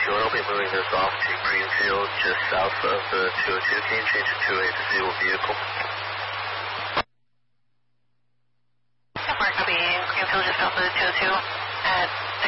will be moving this off to Greenfield just south of the 202. Can you change it to a disabled vehicle? We're going to be Greenfield just south of the 202 at